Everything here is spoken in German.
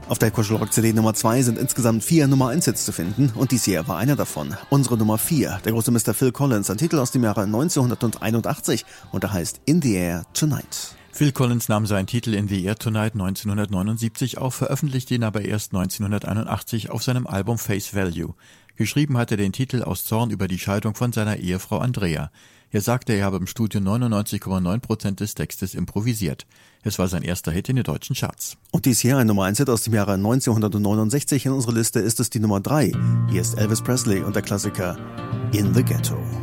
Auf der Kuschelrock-CD Nummer 2 sind insgesamt 4 Nummer-1-Hits zu finden und dies hier war einer davon. Unsere Nummer 4, der große Mr. Phil Collins, ein Titel aus dem Jahre 1981 und der heißt In the Air Tonight. Phil Collins nahm seinen Titel In the Air Tonight 1979 auf, veröffentlichte ihn aber erst 1981 auf seinem Album Face Value. Geschrieben hat er den Titel aus Zorn über die Scheidung von seiner Ehefrau Andrea. Er sagte, er habe im Studio 99,9% des Textes improvisiert. Es war sein erster Hit in den deutschen Charts. Und dies hier ein Nummer-1-Hit aus dem Jahre 1969. In unserer Liste ist es die Nummer 3. Hier ist Elvis Presley und der Klassiker In the Ghetto.